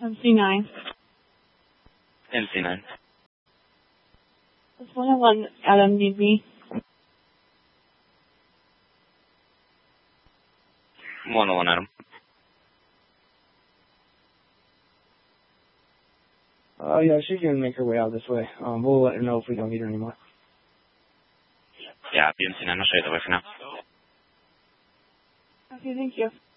MC9. MC9. It's 101 LMDB. 101 Adam. Yeah, she can make her way out this way. We'll let her know if we don't need her anymore. Yeah, BMC9, I'll show you the way for now. Okay, thank you.